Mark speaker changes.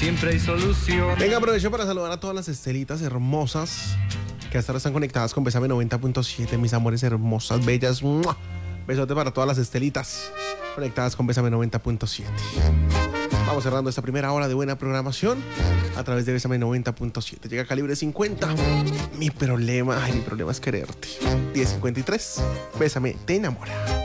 Speaker 1: siempre hay solución.
Speaker 2: Venga, aprovecho para saludar a todas las Estelitas hermosas que hasta ahora están conectadas con Bésame 90.7, mis amores hermosas, bellas. ¡Mua! Besote para todas las Estelitas conectadas con Bésame 90.7. Vamos cerrando esta primera hora de buena programación a través de Bésame 90.7. Llega Calibre 50. Mi problema es quererte. 10:53. Bésame, te enamora.